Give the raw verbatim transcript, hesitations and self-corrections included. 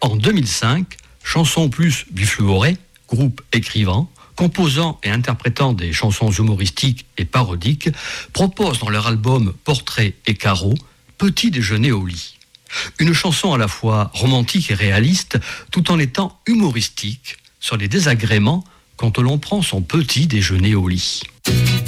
En deux mille cinq, Chanson Plus Bifluoré, groupe écrivant, composant et interprétant des chansons humoristiques et parodiques, propose dans leur album Portrait et Carreaux, Petit déjeuner au lit. Une chanson à la fois romantique et réaliste, tout en étant humoristique sur les désagréments quand l'on prend son petit déjeuner au lit.